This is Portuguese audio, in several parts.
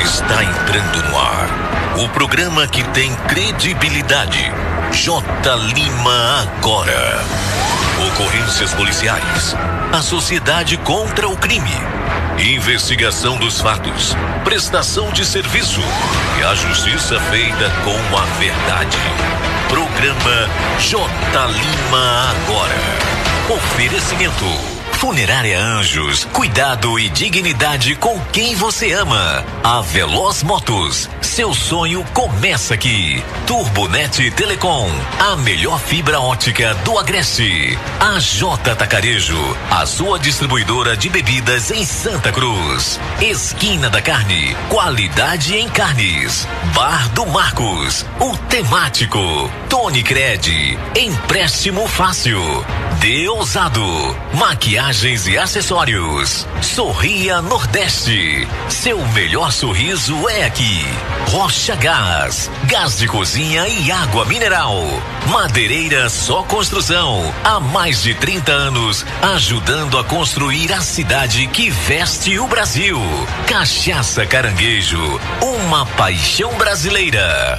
Está entrando no ar o programa que tem credibilidade. J. Lima Agora. Ocorrências policiais. A sociedade contra o crime. Investigação dos fatos. Prestação de serviço. E a justiça feita com a verdade. Programa J. Lima Agora. Oferecimento. Funerária Anjos, cuidado e dignidade com quem você ama. A Veloz Motos, seu sonho começa aqui. Turbonet Telecom, a melhor fibra ótica do Agreste. A J Tacarejo, a sua distribuidora de bebidas em Santa Cruz. Esquina da Carne, qualidade em carnes. Bar do Marcos, o temático. Tony Cred, empréstimo fácil. Deusado, maquiagens e acessórios. Sorria Nordeste, seu melhor sorriso é aqui. Rocha Gás, gás de cozinha e água mineral. Madeireira Só Construção, há mais de 30 anos, ajudando a construir a cidade que veste o Brasil. Cachaça Caranguejo, uma paixão brasileira.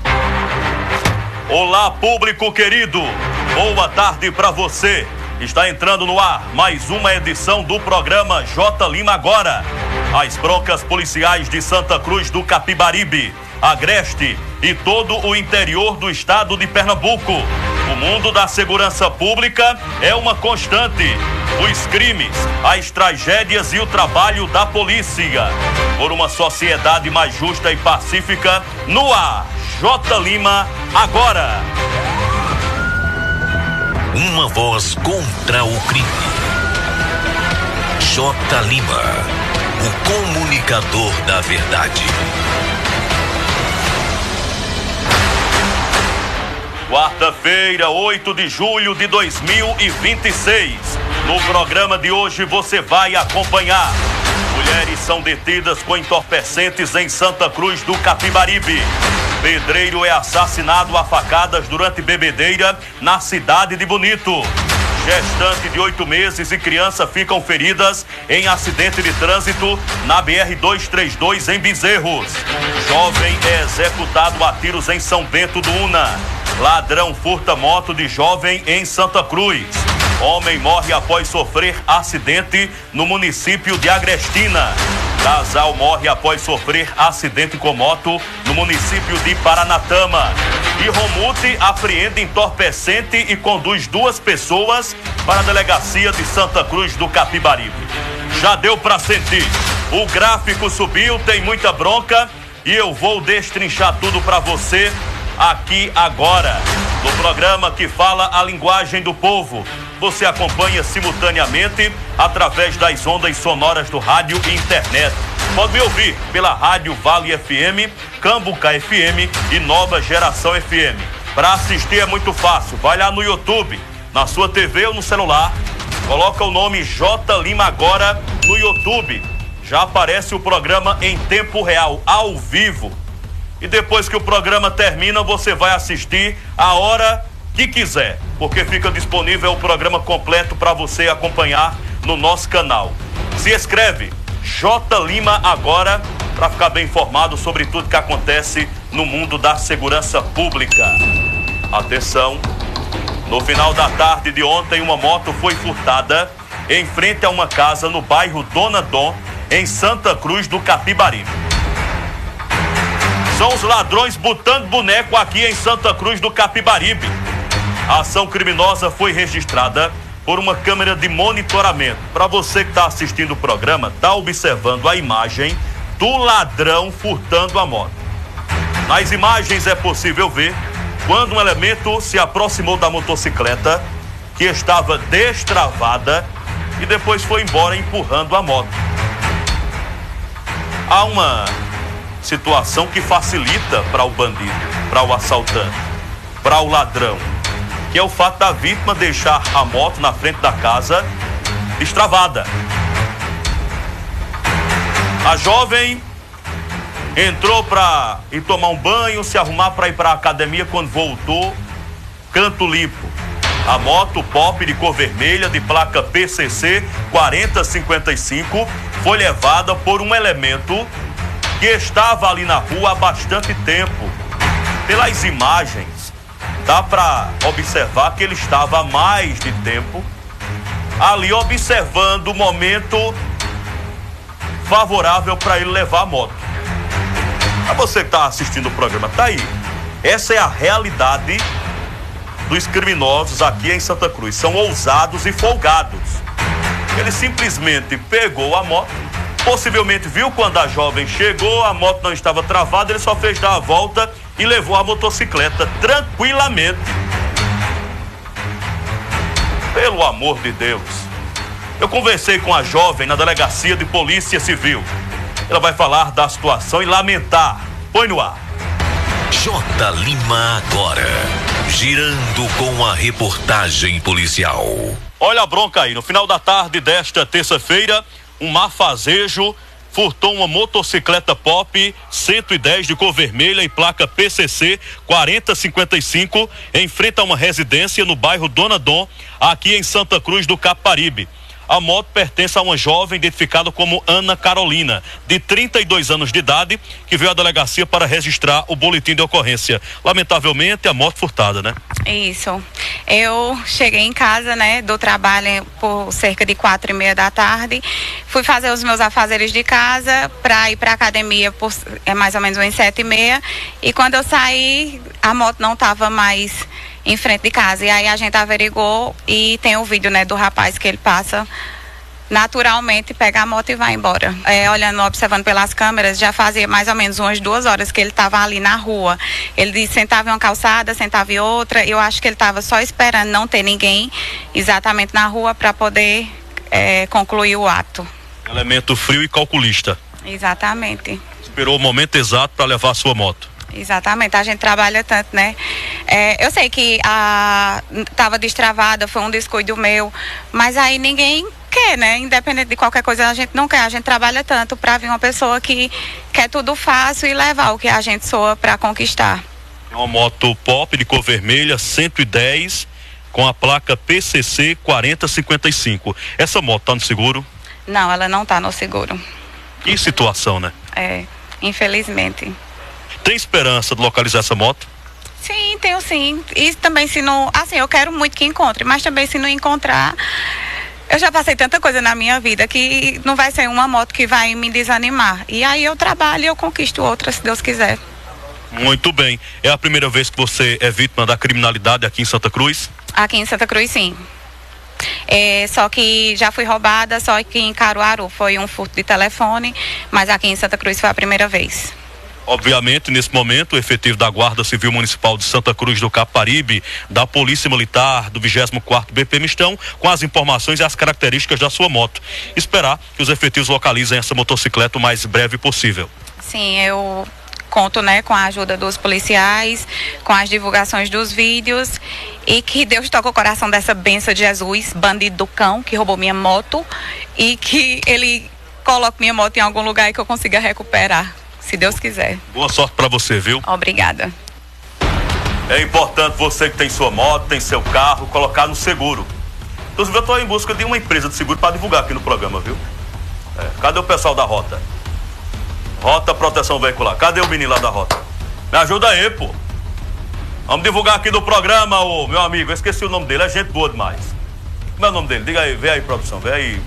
Olá, público querido, boa tarde para você. Está entrando no ar mais uma edição do programa J. Lima Agora. As broncas policiais de Santa Cruz do Capibaribe, Agreste e todo o interior do estado de Pernambuco. O mundo da segurança pública é uma constante. Os crimes, as tragédias e o trabalho da polícia. Por uma sociedade mais justa e pacífica, no ar, J. Lima Agora. Uma voz contra o crime. J. Lima, o comunicador da verdade. Quarta-feira, 8 de julho de 2026. No programa de hoje você vai acompanhar: mulheres são detidas com entorpecentes em Santa Cruz do Capibaribe. Pedreiro é assassinado a facadas durante bebedeira na cidade de Bonito. Gestante de 8 meses e criança ficam feridas em acidente de trânsito na BR-232 em Bezerros. Jovem é executado a tiros em São Bento do Una. Ladrão furta moto de jovem em Santa Cruz. Homem morre após sofrer acidente no município de Agrestina. Casal morre após sofrer acidente com moto no município de Paranatama. E Romute apreende entorpecente e conduz 2 pessoas para a delegacia de Santa Cruz do Capibaribe. Já deu para sentir. O gráfico subiu, tem muita bronca e eu vou destrinchar tudo para você aqui agora, no programa que fala a linguagem do povo. Você acompanha simultaneamente através das ondas sonoras do rádio e internet. Pode me ouvir pela Rádio Vale FM, Cambuca FM e Nova Geração FM. Para assistir é muito fácil, vai lá no YouTube, na sua TV ou no celular, coloca o nome J. Lima Agora no YouTube. Já aparece o programa em tempo real, ao vivo. E depois que o programa termina, você vai assistir a hora que quiser, porque fica disponível o programa completo para você acompanhar no nosso canal. Se inscreve, J. Lima Agora, para ficar bem informado sobre tudo que acontece no mundo da segurança pública. Atenção, no final da tarde de ontem, uma moto foi furtada em frente a uma casa no bairro Dona Dom, em Santa Cruz do Capibaribe. São os ladrões botando boneco aqui em Santa Cruz do Capibaribe. A ação criminosa foi registrada por uma câmera de monitoramento. Para você que está assistindo o programa, está observando a imagem do ladrão furtando a moto. Nas imagens é possível ver quando um elemento se aproximou da motocicleta, que estava destravada, e depois foi embora empurrando a moto. Há uma situação que facilita para o bandido, para o assaltante, para o ladrão, que é o fato da vítima deixar a moto na frente da casa destravada. A jovem entrou para ir tomar um banho, se arrumar para ir para a academia. Quando voltou, canto limpo. A moto Pop de cor vermelha, de placa PCC 4055, foi levada por um elemento que estava ali na rua há bastante tempo. Pelas imagens, dá para observar que ele estava há mais de tempo ali observando o momento favorável para ele levar a moto. A você que está assistindo o programa, tá aí. Essa é a realidade dos criminosos aqui em Santa Cruz. São ousados e folgados. Ele simplesmente pegou a moto, possivelmente viu quando a jovem chegou, a moto não estava travada, ele só fez dar a volta e levou a motocicleta tranquilamente. Pelo amor de Deus. Eu conversei com a jovem na delegacia de polícia civil. Ela vai falar da situação e lamentar. Põe no ar. J. Lima agora, girando com a reportagem policial. Olha a bronca aí, no final da tarde desta terça-feira, um mafazejo furtou uma motocicleta Pop 110 de cor vermelha e placa PCC 4055 em frente a uma residência no bairro Dona Dom, aqui em Santa Cruz do Caparibe. A moto pertence a uma jovem identificada como Ana Carolina, de 32 anos de idade, que veio à delegacia para registrar o boletim de ocorrência. Lamentavelmente, a moto furtada, né? Isso. Eu cheguei em casa, né, do trabalho por cerca de 4:30 da tarde. Fui fazer os meus afazeres de casa para ir para a academia por mais ou menos umas 7:30. E quando eu saí, a moto não estava mais em frente de casa. E aí a gente averigou e tem o vídeo, né, do rapaz que ele passa naturalmente, pega a moto e vai embora. Olhando, observando pelas câmeras, já fazia mais ou menos umas 2 horas que ele estava ali na rua. Ele sentava em uma calçada, sentava em outra. Eu acho que ele estava só esperando não ter ninguém exatamente na rua para poder concluir o ato. Elemento frio e calculista. Exatamente. Esperou o momento exato para levar a sua moto. Exatamente, a gente trabalha tanto, né? Eu sei que estava destravada, foi um descuido meu, mas aí ninguém quer, né? Independente de qualquer coisa, a gente não quer. A gente trabalha tanto para vir uma pessoa que quer tudo fácil e levar o que a gente soa para conquistar. É uma moto Pop de cor vermelha, 110, com a placa PCC 4055. Essa moto tá no seguro? Não, ela não tá no seguro. Que situação, né? Infelizmente. Tem esperança de localizar essa moto? Sim, tenho sim. E também se não... Assim, eu quero muito que encontre, mas também se não encontrar... Eu já passei tanta coisa na minha vida que não vai ser uma moto que vai me desanimar. E aí eu trabalho e eu conquisto outra, se Deus quiser. Muito bem. É a primeira vez que você é vítima da criminalidade aqui em Santa Cruz? Aqui em Santa Cruz, sim. Só que já fui roubada, só que em Caruaru foi um furto de telefone, mas aqui em Santa Cruz foi a primeira vez. Obviamente, nesse momento, o efetivo da Guarda Civil Municipal de Santa Cruz do Caparibe, da Polícia Militar, do 24º BPM estão com as informações e as características da sua moto. Esperar que os efetivos localizem essa motocicleta o mais breve possível. Sim, eu conto, né, com a ajuda dos policiais, com as divulgações dos vídeos e que Deus toque o coração dessa bênção de Jesus, bandido do cão, que roubou minha moto e que ele coloque minha moto em algum lugar e que eu consiga recuperar. Se Deus quiser. Boa sorte pra você, viu? Obrigada. É importante você que tem sua moto, tem seu carro, colocar no seguro. Inclusive eu estou em busca de uma empresa de seguro para divulgar aqui no programa, viu? Cadê o pessoal da Rota? Rota Proteção Veicular. Cadê o menino lá da Rota? Me ajuda aí, pô. Vamos divulgar aqui no programa, ô meu amigo. Eu esqueci o nome dele, é gente boa demais. Como é o nome dele? Diga aí, vê aí, produção, vê aí.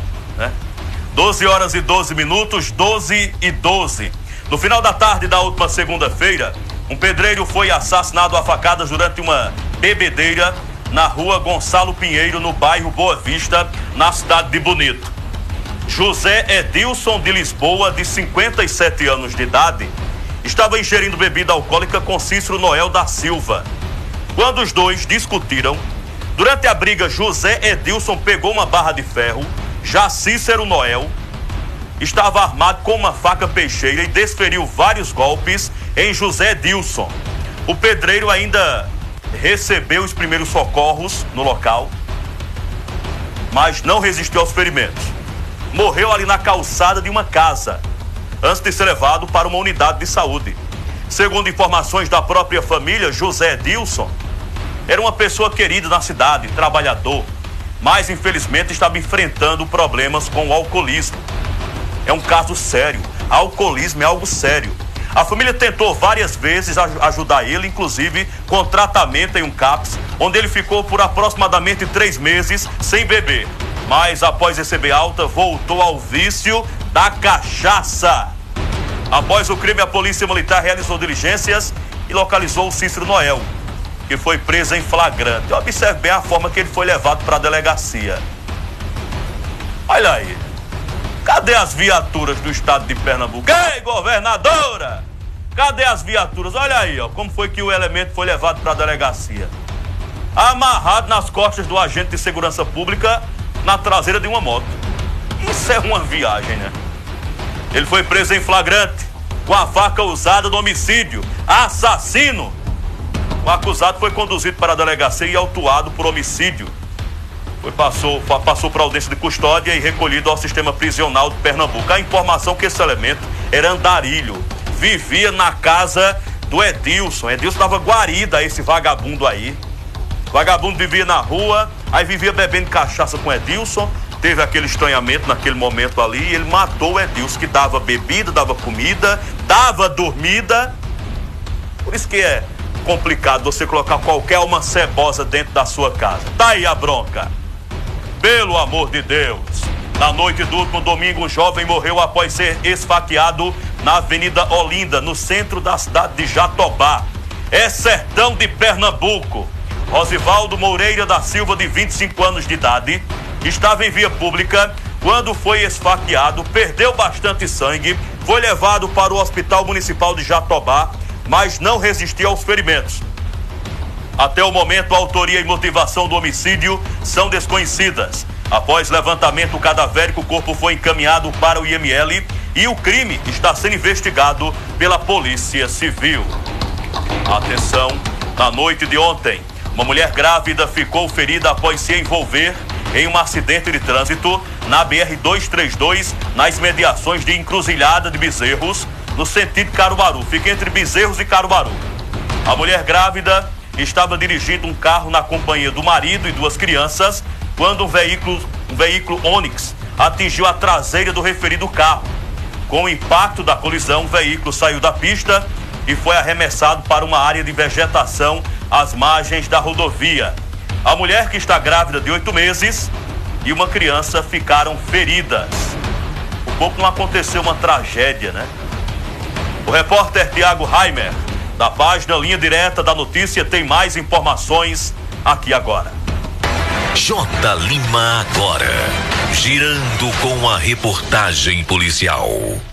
12h12, 12h12. No final da tarde da última segunda-feira, um pedreiro foi assassinado a facadas durante uma bebedeira na rua Gonçalo Pinheiro, no bairro Boa Vista, na cidade de Bonito. José Edilson de Lisboa, de 57 anos de idade, estava ingerindo bebida alcoólica com Cícero Noel da Silva. Quando os dois discutiram, durante a briga, José Edilson pegou uma barra de ferro, já Cícero Noel estava armado com uma faca peixeira e desferiu vários golpes em José Edilson. O pedreiro ainda recebeu os primeiros socorros no local, mas não resistiu aos ferimentos. Morreu ali na calçada de uma casa, antes de ser levado para uma unidade de saúde. Segundo informações da própria família, José Edilson era uma pessoa querida na cidade, trabalhador, mas infelizmente estava enfrentando problemas com o alcoolismo. É um caso sério. Alcoolismo é algo sério. A família tentou várias vezes ajudar ele, inclusive com tratamento em um CAPS, onde ele ficou por aproximadamente 3 meses sem beber. Mas após receber alta, voltou ao vício da cachaça. Após o crime, a polícia militar realizou diligências e localizou o Cícero Noel, que foi preso em flagrante. Observe bem a forma que ele foi levado para a delegacia. Olha aí. Cadê as viaturas do estado de Pernambuco? Ei, governadora! Cadê as viaturas? Olha aí, ó, como foi que o elemento foi levado para a delegacia. Amarrado nas costas do agente de segurança pública na traseira de uma moto. Isso é uma viagem, né? Ele foi preso em flagrante com a faca usada no homicídio. Assassino! O acusado foi conduzido para a delegacia e autuado por homicídio. Passou para a audiência de custódia e recolhido ao sistema prisional de Pernambuco. A informação que esse elemento era andarilho, vivia na casa do Edilson. Edilson estava guarido a esse vagabundo aí. O vagabundo vivia na rua, aí vivia bebendo cachaça com Edilson. Teve aquele estranhamento naquele momento ali e ele matou o Edilson, que dava bebida, dava comida, dava dormida. Por isso que é complicado você colocar qualquer uma cebosa dentro da sua casa. Tá aí a bronca. Pelo amor de Deus. Na noite do último domingo, um jovem morreu após ser esfaqueado na Avenida Olinda, no centro da cidade de Jatobá. É sertão de Pernambuco. Rosivaldo Moreira da Silva, de 25 anos de idade, estava em via pública quando foi esfaqueado, perdeu bastante sangue, foi levado para o Hospital Municipal de Jatobá, mas não resistiu aos ferimentos. Até o momento, a autoria e motivação do homicídio são desconhecidas. Após levantamento cadavérico, o corpo foi encaminhado para o IML e o crime está sendo investigado pela Polícia Civil. Atenção, na noite de ontem, uma mulher grávida ficou ferida após se envolver em um acidente de trânsito na BR-232, nas mediações de Encruzilhada de Bezerros, no sentido Caruaru. Fica entre Bezerros e Caruaru. A mulher grávida estava dirigindo um carro na companhia do marido e 2 crianças quando um veículo Onix atingiu a traseira do referido carro. Com o impacto da colisão, o veículo saiu da pista e foi arremessado para uma área de vegetação às margens da rodovia. A mulher, que está grávida de 8 meses, e uma criança ficaram feridas. Por pouco não aconteceu uma tragédia, né? O repórter Tiago Reimer, da página Linha Direta da Notícia, tem mais informações aqui agora. J. Lima agora, girando com a reportagem policial.